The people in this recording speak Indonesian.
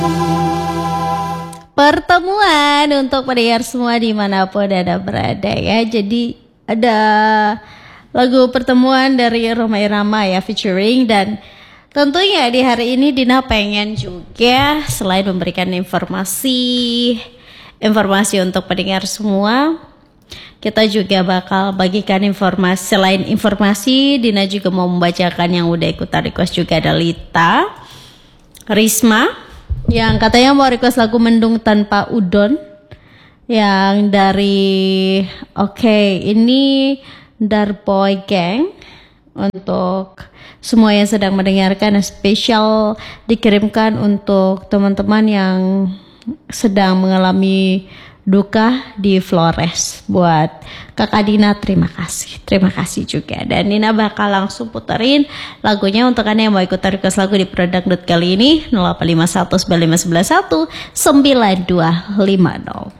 Pertemuan untuk pendengar semua dimanapun Anda berada ya. Jadi ada lagu pertemuan dari Rhoma Irama ya featuring, dan tentunya di hari ini Dina pengen juga selain memberikan informasi untuk pendengar semua, kita juga bakal bagikan informasi. Selain informasi, Dina juga mau membacakan yang udah ikutan request juga. Ada Lita Risma yang katanya mau request lagu Mendung Tanpa Udon, yang dari ini Darboy Gang. Untuk semua yang sedang mendengarkan, spesial dikirimkan untuk teman-teman yang sedang mengalami duka di Flores. Buat Kakak Dina, terima kasih juga. Dan Dina bakal langsung puterin lagunya untuk Anda yang mau ikutan request lagu di Produk kali ini. 0851 9511 9250.